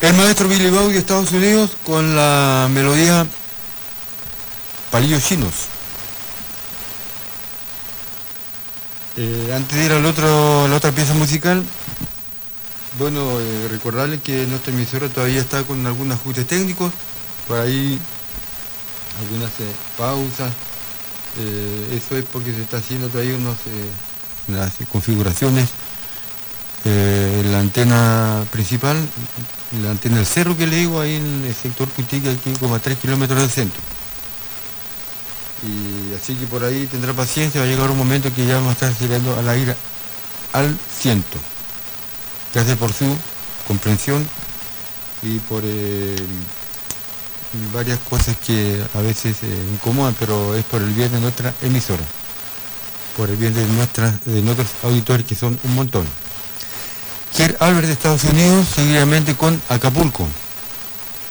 El maestro Billy Bowie de Estados Unidos con la melodía Palillos Chinos. Antes de ir a la otra pieza musical, bueno, recordarles que nuestra emisora todavía está con algunos ajustes técnicos, por ahí algunas pausas, eso es porque se está haciendo todavía unas configuraciones en la antena principal, la antena del cerro que le digo, ahí en el sector Cutica, aquí como a 3 kilómetros del centro. Y así que por ahí tendrá paciencia, va a llegar un momento que ya vamos a estar saliendo al aire al 100. Gracias por su comprensión y por varias cosas que a veces incomodan, pero es por el bien de nuestra emisora, por el bien de nuestros auditores, que son un montón. Ger Albert de Estados Unidos, seguidamente con Acapulco.